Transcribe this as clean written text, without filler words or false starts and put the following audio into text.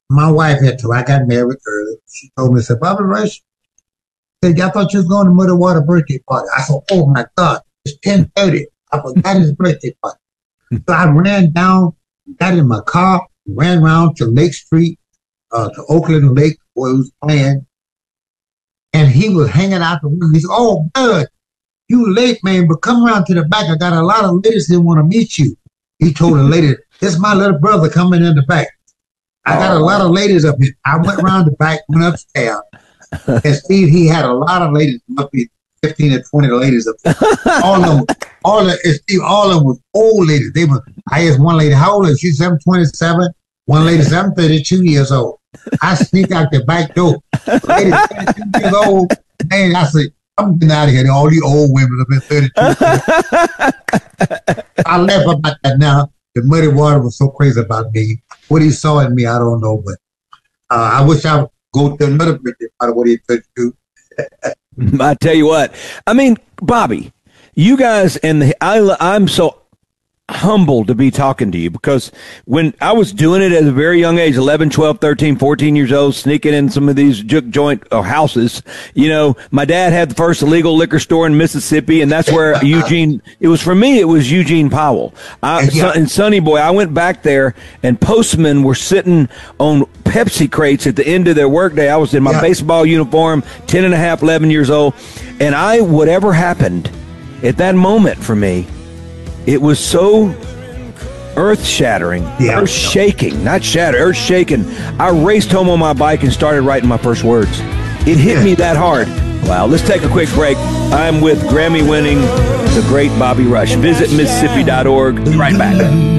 My wife had to. I got married early. She told me, said, Bobby Rush, said, I thought you was going to Muddy Water birthday party. I said, oh my God, it's 10:30. I forgot his birthday party. So I ran down, got in my car, ran around to Lake Street, to Oakland Lake, where he was playing. And he was hanging out the window. He said, oh, Bud, you late, man, but come around to the back. I got a lot of ladies that want to meet you. He told the lady, this is my little brother coming in the back. I got a lot of ladies up here. I went around the back, went upstairs. And Steve, he had a lot of ladies, must be 15 or 20 ladies up there. All of them was old ladies. I asked one lady, how old is she? 27. One lady said, I'm 32 years old. I sneaked out the back door. The lady 32 years old. Man, I said, I'm getting out of here. All these old women have been 32 years. I laugh about that now. The Muddy Water was so crazy about me. What he saw in me, I don't know. But I wish I would go to another birthday party, what he could do. I tell you what. I mean, Bobby, you guys, I'm so humbled to be talking to you, because when I was doing it at a very young age, 11, 12, 13, 14 years old, sneaking in some of these juke joint houses, my dad had the first illegal liquor store in Mississippi, and that's where it was Eugene Powell. And Sonny Boy, I went back there, and postmen were sitting on Pepsi crates at the end of their workday. I was in my baseball uniform, 10 and a half, 11 years old, and whatever happened at that moment for me, it was so earth-shattering, earth-shaking, not shatter, earth-shaking. I raced home on my bike and started writing my first words. It hit me that hard. Wow, let's take a quick break. I'm with Grammy-winning, the great Bobby Rush. Visit Mississippi.org. Right back.